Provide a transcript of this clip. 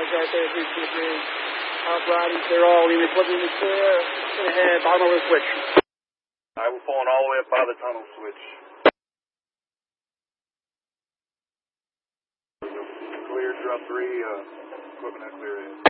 right there, 323. Top riding, clear all, units looking to clear. Straight ahead, bottom over the switch. Alright, we're pulling all the way up by the tunnel switch. Clear, drop 3, equipment at clear ahead.